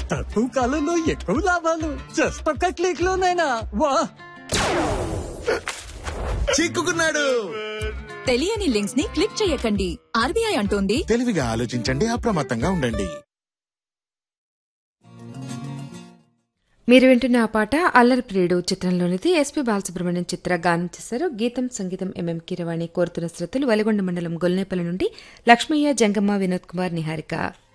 తక్కువ కాలంలో ఎక్కువ లాభాలు జస్ట్ ఒక్క క్లిక్ లోనైనా వా. చిక్కుకున్నాడు. తెలియని లింక్స్ ని క్లిక్ చేయకండి. ఆర్బీఐ అంటోంది తెలివిగా ఆలోచించండి, అప్రమత్తంగా ఉండండి. మీరు వింటున్న ఆ పాట అల్లరి ప్రియుడు చిత్రంలోనిది. ఎస్పీ బాలసుబ్రహ్మణ్యం చిత్ర గానం చేశారు. గీతం సంగీతం ఎంఎం కీరవాణి. కోరుతున్న శ్రోతలు వలిగొండ మండలం గొల్నేపల్లి నుండి లక్ష్మయ్య, జంగమ్మ, వినోద్ కుమార్, నిహారిక.